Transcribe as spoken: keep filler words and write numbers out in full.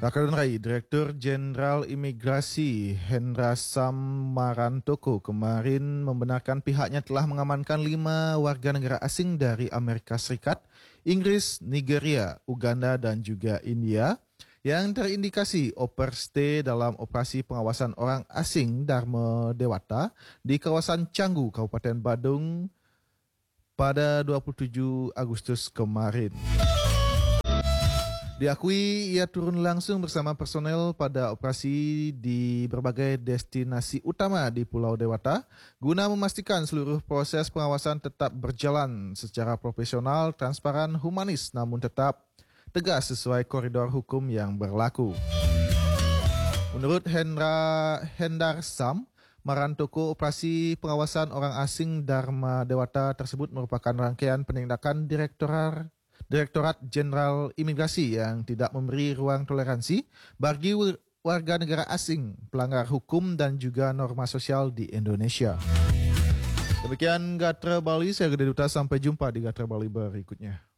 Rakan Direktur Jenderal Imigrasi Hendra Sam Marantoko kemarin membenarkan pihaknya telah mengamankan lima warga negara asing dari Amerika Serikat, Inggris, Nigeria, Uganda dan juga India yang terindikasi overstay dalam operasi pengawasan orang asing Dharma Dewata di kawasan Canggu, Kabupaten Badung pada dua puluh tujuh Agustus kemarin. Diakui ia turun langsung bersama personel pada operasi di berbagai destinasi utama di Pulau Dewata guna memastikan seluruh proses pengawasan tetap berjalan secara profesional, transparan, humanis namun tetap tegas sesuai koridor hukum yang berlaku. Menurut Hendra Hendar Sam Marantoko, operasi pengawasan orang asing Dharma Dewata tersebut merupakan rangkaian penindakan Direktorat Direktorat Jenderal Imigrasi yang tidak memberi ruang toleransi bagi warga negara asing, pelanggar hukum dan juga norma sosial di Indonesia. Demikian Gatra Bali, saya Gede Duta, sampai jumpa di Gatra Bali berikutnya.